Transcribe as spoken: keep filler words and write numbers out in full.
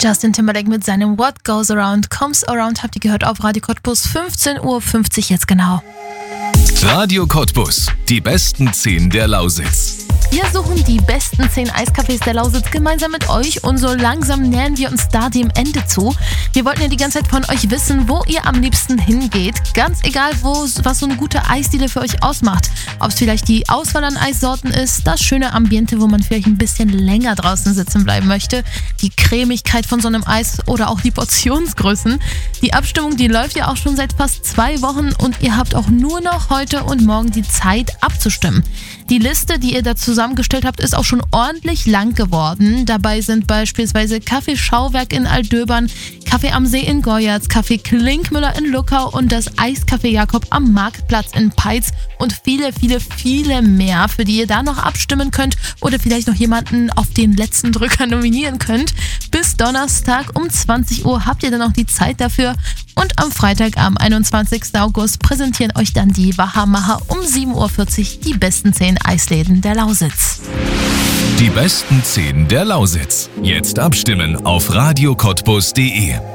Justin Timberlake mit seinem What Goes Around Comes Around habt ihr gehört auf Radio Cottbus, fünfzehn Uhr fünfzig jetzt genau. Radio Cottbus, die besten zehn der Lausitz. Wir suchen die besten zehn Eiscafés der Lausitz gemeinsam mit euch und so langsam nähern wir uns da dem Ende zu. Wir wollten ja die ganze Zeit von euch wissen, wo ihr am liebsten hingeht. Ganz egal, wo, was so eine gute Eisdiele für euch ausmacht. Ob es vielleicht die Auswahl an Eissorten ist, das schöne Ambiente, wo man vielleicht ein bisschen länger draußen sitzen bleiben möchte, die Cremigkeit von so einem Eis oder auch die Portionsgrößen. Die Abstimmung, die läuft ja auch schon seit fast zwei Wochen und ihr habt auch nur noch heute und morgen die Zeit abzustimmen. Die Liste, die ihr da zusammengestellt habt, ist auch schon ordentlich lang geworden. Dabei sind beispielsweise Café Schauwerk in Altdöbern, Café am See in Goyatz, Café Klinkmüller in Luckau und das Eiscafé Jakob am Marktplatz in Peitz und viele, viele, viele mehr, für die ihr da noch abstimmen könnt oder vielleicht noch jemanden auf den letzten Drücker nominieren könnt. Bis Donnerstag um zwanzig Uhr habt ihr dann auch die Zeit dafür. Und am Freitag, am einundzwanzigsten August, präsentieren euch dann die Wahamacher um sieben Uhr vierzig die besten zehn Eisläden der Lausitz. Die besten zehn der Lausitz. Jetzt abstimmen auf radio cottbus punkt de.